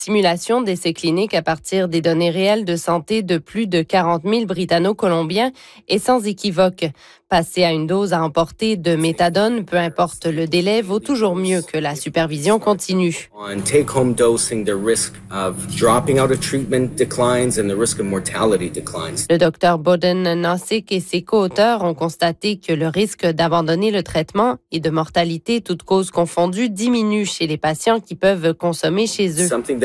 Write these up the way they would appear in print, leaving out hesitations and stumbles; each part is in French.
Simulation d'essais cliniques à partir des données réelles de santé de plus de 40 000 Britanno-Colombiens est sans équivoque. Passer à une dose à emporter de méthadone, peu importe le délai, vaut toujours mieux que la supervision continue. Le docteur Boden Nassik et ses co-auteurs ont constaté que le risque d'abandonner le traitement et de mortalité, toutes causes confondues, diminue chez les patients qui peuvent consommer chez eux.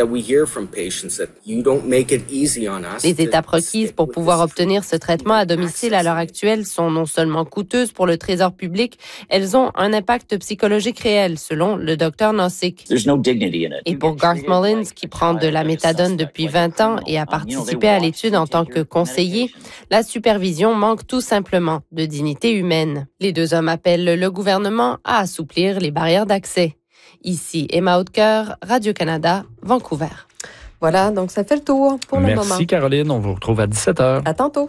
Les étapes requises pour pouvoir obtenir ce traitement à domicile à l'heure actuelle sont non seulement coûteuses pour le trésor public, elles ont un impact psychologique réel, selon le docteur Nassik. Et pour Garth Mullins, qui prend de la méthadone depuis 20 ans et a participé à l'étude en tant que conseiller, la supervision manque tout simplement de dignité humaine. Les deux hommes appellent le gouvernement à assouplir les barrières d'accès. Ici Emma Hautecoeur, Radio-Canada, Vancouver. Voilà, donc ça fait le tour pour le moment. Merci Caroline, on vous retrouve à 17h. À tantôt.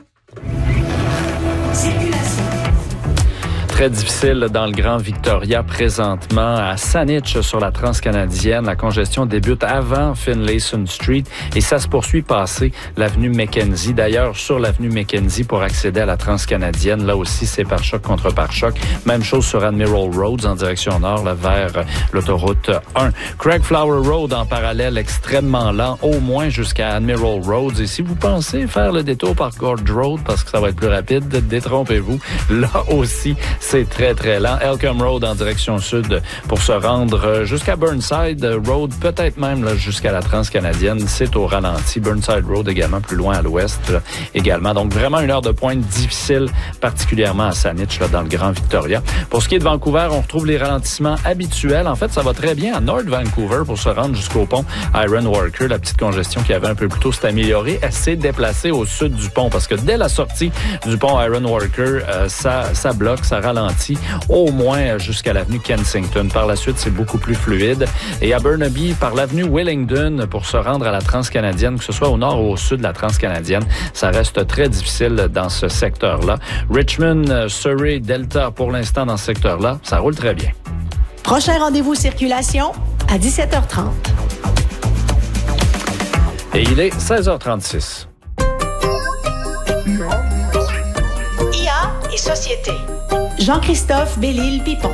Très difficile dans le Grand Victoria présentement. À Saanich, sur la transcanadienne, la congestion débute avant Finlayson Street et ça se poursuit passé l'avenue Mackenzie. D'ailleurs, sur l'avenue Mackenzie, pour accéder à la transcanadienne, là aussi, c'est pare-choc contre pare-choc. Même chose sur Admiral Road en direction nord, là, vers l'autoroute 1. Craigflower Road en parallèle, extrêmement lent, au moins jusqu'à Admiral Road. Et si vous pensez faire le détour par Gorge Road, parce que ça va être plus rapide, détrompez-vous. Là aussi, c'est très, très lent. Elcombe Road en direction sud pour se rendre jusqu'à Burnside Road, peut-être même là, jusqu'à la transcanadienne. C'est au ralenti. Burnside Road également plus loin à l'ouest également. Donc vraiment une heure de pointe difficile, particulièrement à Saanich, là, dans le Grand Victoria. Pour ce qui est de Vancouver, on retrouve les ralentissements habituels. En fait, ça va très bien à North Vancouver pour se rendre jusqu'au pont Iron Worker. La petite congestion qu'il y avait un peu plus tôt s'est améliorée. Elle s'est déplacée au sud du pont parce que dès la sortie du pont Iron Worker, ça bloque, ça ralentit au moins jusqu'à l'avenue Kensington. Par la suite, c'est beaucoup plus fluide. Et à Burnaby, par l'avenue Willingdon, pour se rendre à la transcanadienne, que ce soit au nord ou au sud de la transcanadienne, ça reste très difficile dans ce secteur-là. Richmond, Surrey, Delta, pour l'instant, dans ce secteur-là, ça roule très bien. Prochain rendez-vous circulation à 17h30. Et il est 16h36. IA et société. Jean-Christophe Bellil-Pipon.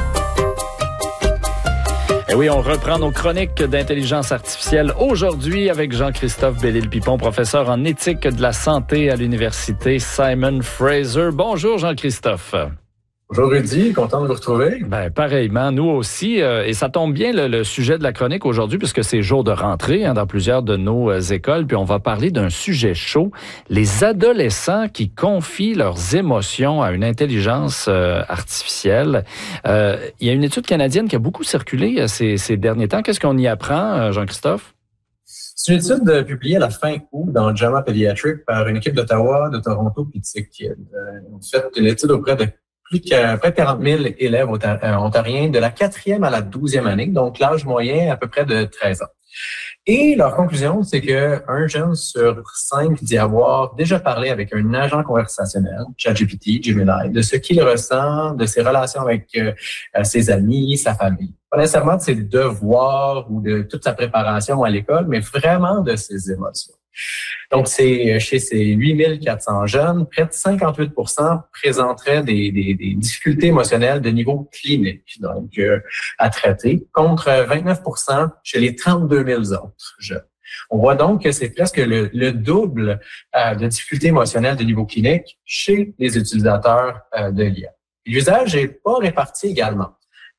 Et oui, on reprend nos chroniques d'intelligence artificielle aujourd'hui avec Jean-Christophe Bellil-Pipon, professeur en éthique de la santé à l'université Simon Fraser. Bonjour Jean-Christophe. Bonjour Rudy, content de vous retrouver. Ben pareillement, nous aussi. Et ça tombe bien le sujet de la chronique aujourd'hui puisque c'est jour de rentrée dans plusieurs de nos écoles. Puis on va parler d'un sujet chaud, les adolescents qui confient leurs émotions à une intelligence artificielle. Il y a une étude canadienne qui a beaucoup circulé ces derniers temps. Qu'est-ce qu'on y apprend, Jean-Christophe? C'est une étude publiée à la fin août dans JAMA Pediatric par une équipe d'Ottawa, de Toronto puis de Sydney. On fait une étude auprès de près de 40 000 élèves ontariens de la 4e à la 12e année, donc l'âge moyen à peu près de 13 ans. Et leur conclusion, c'est que un jeune sur 5 dit avoir déjà parlé avec un agent conversationnel, ChatGPT, Gemini, de ce qu'il ressent, de ses relations avec ses amis, sa famille. Pas nécessairement de ses devoirs ou de toute sa préparation à l'école, mais vraiment de ses émotions. Donc, c'est chez ces 8400 jeunes, près de 58% présenteraient des difficultés émotionnelles de niveau clinique, donc à traiter, contre 29% chez les 32 000 autres jeunes. On voit donc que c'est presque le double de difficultés émotionnelles de niveau clinique chez les utilisateurs de l'IA. L'usage n'est pas réparti également.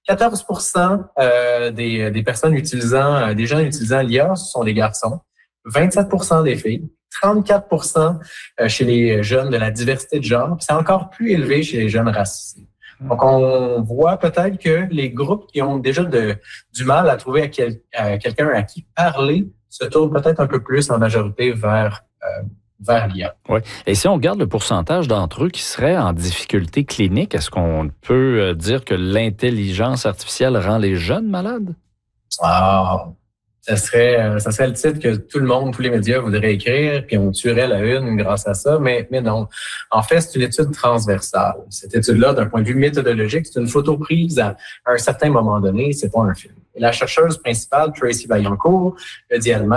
14% des personnes utilisant, des jeunes utilisant l'IA, ce sont des garçons. 27% des filles, 34% chez les jeunes de la diversité de genre, puis c'est encore plus élevé chez les jeunes racisés. Donc, on voit peut-être que les groupes qui ont déjà du mal à trouver quelqu'un à qui parler se tournent peut-être un peu plus en majorité vers l'IA. Oui. Et si on regarde le pourcentage d'entre eux qui seraient en difficulté clinique, est-ce qu'on peut dire que l'intelligence artificielle rend les jeunes malades? Ah! Ça serait le titre que tout le monde, tous les médias voudraient écrire, puis on tuerait la une grâce à ça, mais non. En fait, c'est une étude transversale. Cette étude-là, d'un point de vue méthodologique, c'est une photo prise à un certain moment donné, c'est pas un film. Et la chercheuse principale, Tracy Vaillancourt, a dit elle-même